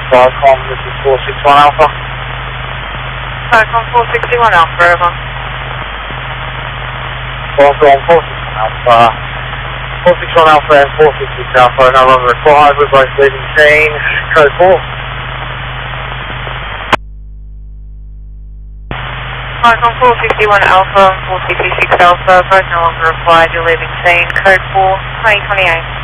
Falcon, this is 461 Alpha. Falcon 461 Alpha, over. Falcon 461 Alpha. 461 Alpha and 466 Alpha are no longer required. We're both leaving scene. Code 4. Falcon 461 Alpha and 466 Alpha, both no longer required. You're leaving scene. Code 4, 2028.